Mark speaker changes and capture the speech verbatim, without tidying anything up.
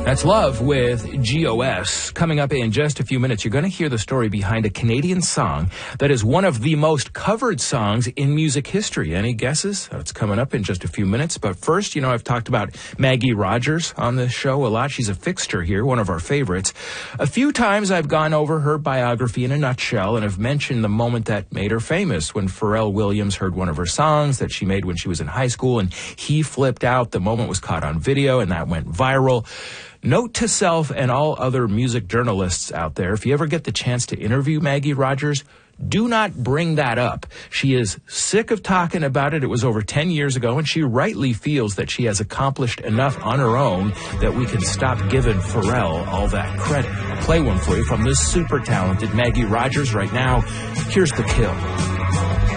Speaker 1: That's Love with G O S. Coming up in just a few minutes, you're going to hear the story behind a Canadian song that is one of the most covered songs in music history. Any guesses? It's coming up in just a few minutes. But first, you know, I've talked about Maggie Rogers on this show a lot. She's a fixture here, one of our favorites. A few times I've gone over her biography in a nutshell and have mentioned the moment that made her famous when Pharrell Williams heard one of her songs that she made when she was in high school and he flipped out. The moment was caught on video and that went viral. Note to self and all other music journalists out there, if you ever get the chance to interview Maggie Rogers, do not bring that up. She is sick of talking about it. It was over ten years ago, and she rightly feels that she has accomplished enough on her own that we can stop giving Pharrell all that credit. I'll play one for you from this super talented Maggie Rogers right now. Here's The Kill.